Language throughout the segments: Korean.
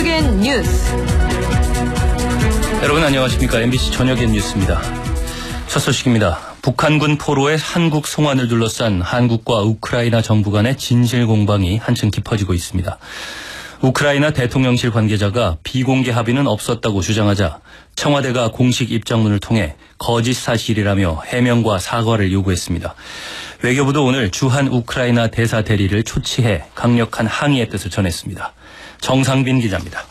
저녁엔 뉴스. 여러분 안녕하십니까. MBC 저녁엔 뉴스입니다. 첫 소식입니다. 북한군 포로의 한국 송환을 둘러싼 한국과 우크라이나 정부 간의 진실 공방이 한층 깊어지고 있습니다. 우크라이나 대통령실 관계자가 비공개 합의는 없었다고 주장하자 청와대가 공식 입장문을 통해 거짓 사실이라며 해명과 사과를 요구했습니다. 외교부도 오늘 주한 우크라이나 대사 대리를 초치해 강력한 항의의 뜻을 전했습니다. 정상빈 기자입니다.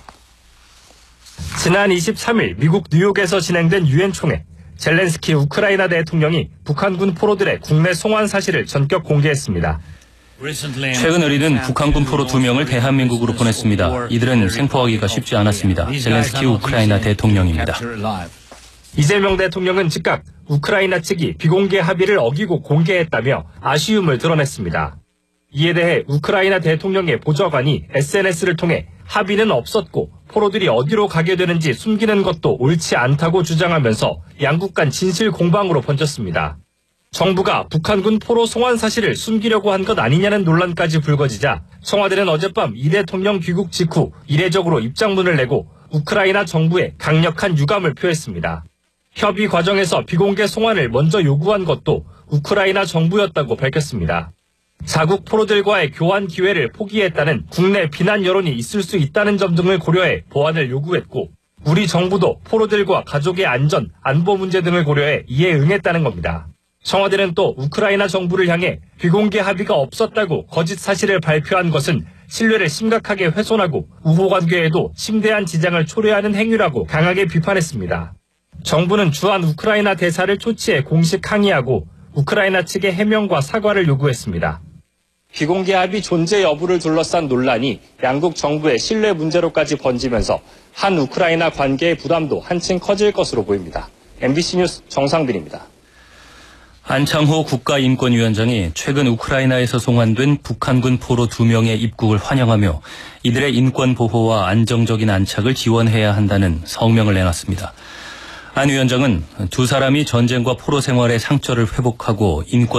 지난 23일 미국 뉴욕에서 진행된 유엔 총회, 젤렌스키 우크라이나 대통령이 북한군 포로들의 국내 송환 사실을 전격 공개했습니다. 최근 우리는 북한군 포로 2명을 대한민국으로 보냈습니다. 이들은 생포하기가 쉽지 않았습니다. 젤렌스키 우크라이나 대통령입니다. 이재명 대통령은 즉각 우크라이나 측이 비공개 합의를 어기고 공개했다며 아쉬움을 드러냈습니다. 이에 대해 우크라이나 대통령의 보좌관이 SNS를 통해 합의는 없었고 포로들이 어디로 가게 되는지 숨기는 것도 옳지 않다고 주장하면서 양국 간 진실 공방으로 번졌습니다. 정부가 북한군 포로 송환 사실을 숨기려고 한 것 아니냐는 논란까지 불거지자 청와대는 어젯밤 이 대통령 귀국 직후 이례적으로 입장문을 내고 우크라이나 정부에 강력한 유감을 표했습니다. 협의 과정에서 비공개 송환을 먼저 요구한 것도 우크라이나 정부였다고 밝혔습니다. 자국 포로들과의 교환 기회를 포기했다는 국내 비난 여론이 있을 수 있다는 점 등을 고려해 보완을 요구했고 우리 정부도 포로들과 가족의 안전, 안보 문제 등을 고려해 이에 응했다는 겁니다. 청와대는 또 우크라이나 정부를 향해 비공개 합의가 없었다고 거짓 사실을 발표한 것은 신뢰를 심각하게 훼손하고 우호 관계에도 심대한 지장을 초래하는 행위라고 강하게 비판했습니다. 정부는 주한 우크라이나 대사를 초치해 공식 항의하고 우크라이나 측의 해명과 사과를 요구했습니다. 비공개 합의 존재 여부를 둘러싼 논란이 양국 정부의 신뢰 문제로까지 번지면서 한 우크라이나 관계의 부담도 한층 커질 것으로 보입니다. MBC 뉴스 정상빈입니다. 안창호 국가인권위원장이 최근 우크라이나에서 송환된 북한군 포로 2명의 입국을 환영하며 이들의 인권 보호와 안정적인 안착을 지원해야 한다는 성명을 내놨습니다. 안 위원장은 두 사람이 전쟁과 포로 생활의 상처를 회복하고 인권